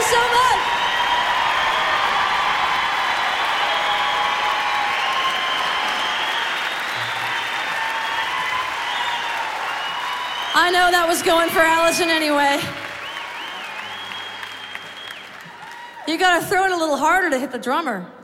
you so much. I know that was going for Allison anyway. You gotta throw it a little harder to hit the drummer.